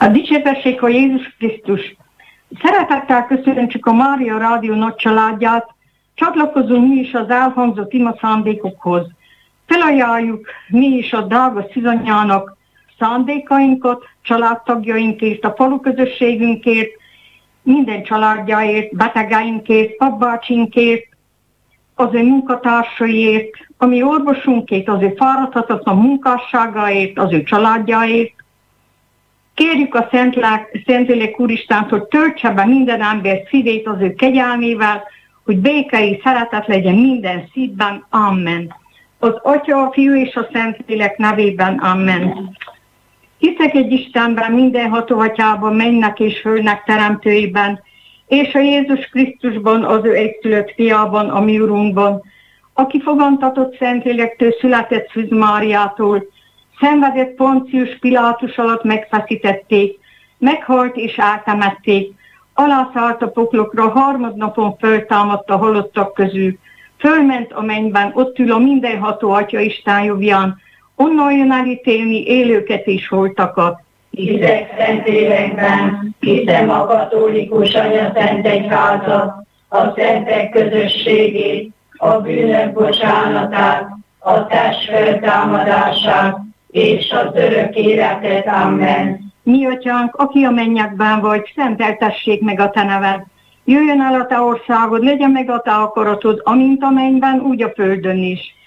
A dicsértessék a Jézus Krisztus. Szeretettel köszönjük a Mária Rádió nagy családját, csatlakozunk mi is az elhangzott ima szándékokhoz. Felajánljuk mi is a drága Szizanyának szándékainkat, családtagjainkért, a falu közösségünkért, minden családjáért, betegeinkért, papbácsinkért, az ő munkatársaiért, a mi orvosunkért, az ő fáradhatatlan munkásságáért, az ő családjáért. Kérjük a Szentlélek Úristent, hogy töltse be minden ember szívét az ő kegyelmével, hogy békei szeretet legyen minden szívben. Amen. Az Atya, a Fiú és a Szentlélek nevében. Amen. Hiszek egy Istenben, mindenható Atyában, mennek és földnek teremtőiben, és a Jézus Krisztusban, az ő egyszülött fiában, a mi Urunkban, aki fogantatott Szentlélektől, született Szűz Máriától, szenvedett Poncius Pilátus alatt megfeszítették, meghalt és eltemették, alászállt a poklokra, harmadnapon föltámadt a halottak közül, fölment a mennyben, ott ül a mindenható Atya Isten jobbján, onnan jön elítélni élőket és holtakat. Hiszek Szentlélekben, hiszem a katolikus Anya-Szent Egyházat, a szentek közösségét, a bűnök bocsánatát, a test feltámadását és az örök életet. Amen. Mi Atyánk, aki a mennyekben vagy, szenteltessék meg a te neved. Jöjjön el a te országod, legyen meg a te akaratod, amint a mennyben, úgy a földön is.